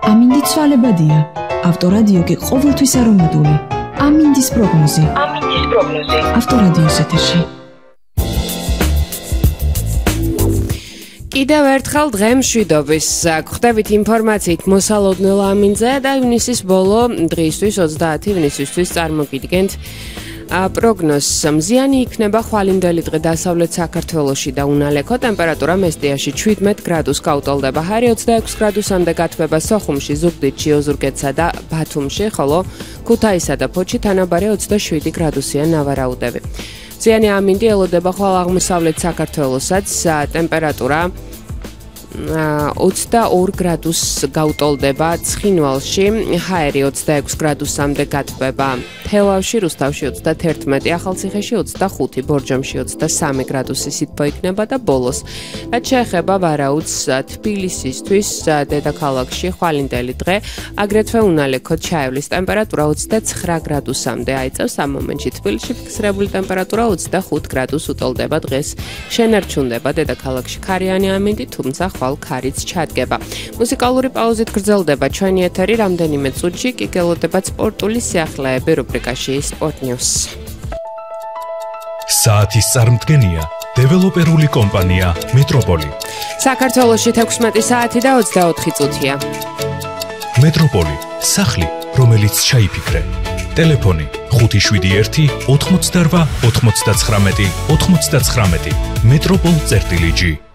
ამინდი ცვალებადია. ავტორადიო კი ყოველთვის არომატული. ამინდის პროგნოზი. ავტორადიოს ეთერში. კიდევ ერთხელ დღემშვიდობის გვხვდებით ინფორმაციით მოსალოდნელ ამინზე და ივნისის ბოლო დღისთვის 30 ივნისისთვის წარმოგიდგენთ პროგნოზს. მზიანი იქნება ხვალინდელი დღე დასავლეთ საქართველოში და უნალექო ტემპერატურა მესტიაში 17 გრადუს გაუტოლდება. ჰარი 26 გრადუსამდე გათბება სოხუმში, ზუგდიდში, ოზურგეთსა და ბათუმში, ხოლო ქუთაისსა და ფოთში თანაბარი 27 გრადუსია ნავარაუდები. მზიანი ამინდი ელოდება ხვალ აღმოსავლეთ საქართველოსაც, ტემპერატურა 22 გრადუს გაუტოლდება ცხინვალში, ჰაერი 26 გრადუსამდე გათბება. თელავში, რუსთავში 31, ახალციხეში 25, ბორჯომში 23 გრადუსი სითბო იქნება და ბოლოს რაც შეეხება ვარაუდს თბილისისთვის დედაქალაქში ხვალინდელი დღე აგრეთვე უნალექო ჩაევლის ტემპერატურა 29 გრადუსამდე აიწევს. ამ მომენტში თბილისში ფიქსირებული ტემპერატურა 25 გრადუს უტოლდება. დღეს შენარჩუნდება დედაქალაქში ქარიანი ამინდი, თუმცა ხვალ ქარიც ჩადგება. მუსიკალური პაუზით გრძელდება ჩვენი ეთერი, რამდენიმე წუთში კი გელოდებათ სპორტული სიახლეები რუბრიკაში Sport News. საათის წარმდგენია დეველოპერული კომპანია მეტროპოლი. საქართველოში 16 საათი და 24 წუთია. მეტროპოლი, სახლი, რომელიც ჩაიფიქრე. ტელეფონი 571 88 99 99. მეტროპოლ.gr